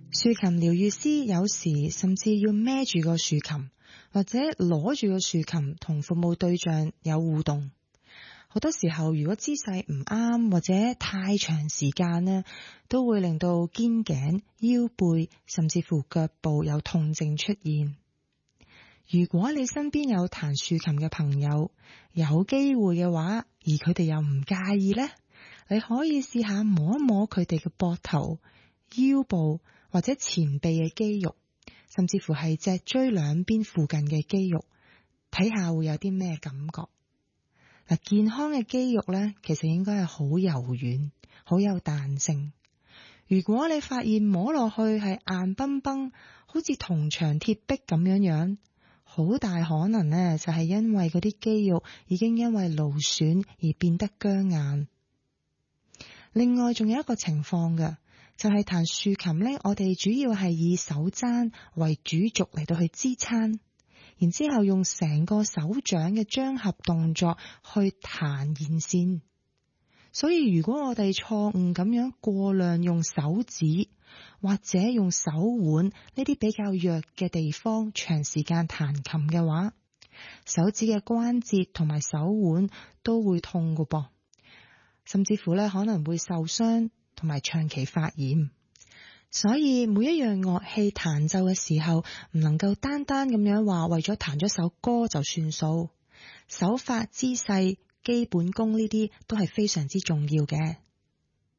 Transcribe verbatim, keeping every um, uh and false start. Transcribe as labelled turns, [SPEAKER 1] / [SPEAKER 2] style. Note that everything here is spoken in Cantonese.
[SPEAKER 1] 豎琴療癒師有時甚至要孭住個豎琴，或者攞住個豎琴同服務對象有互動。好多時候如果姿勢唔啱或者太長時間呢，都會令到肩頸、腰背甚至乎腳部有痛症出現。如果你身邊有彈豎琴嘅朋友，有機會嘅話，而佢哋又唔介意呢，你可以試下摸一摸佢哋嘅膊頭、腰部或者前臂嘅肌肉，甚至乎係脊椎兩邊附近嘅肌肉，睇下會有啲咩感覺。嗱，健康嘅肌肉咧，其實應該係好柔軟、好有彈性。如果你發現摸落去係硬崩崩，好似銅牆鐵壁咁樣樣，好大可能呢就係因為嗰啲肌肉已經因為勞損而變得僵硬。另外仲有一個情況嘅，就係彈豎琴呢，我哋主要係以手踭為主軸嚟到去支撐。然之後用成個手掌嘅張合動作去彈弦線，所以如果我哋錯誤咁樣過量用手指或者用手腕呢啲比較弱嘅地方長時間彈琴嘅話，手指嘅關節同埋手腕都會痛㗎噃，甚至乎咧可能會受傷同埋長期發炎。所以每一樣樂器彈奏嘅時候，唔能夠單單咁樣話為咗彈咗首歌就算數，手法、姿勢、基本功呢啲都係非常之重要嘅。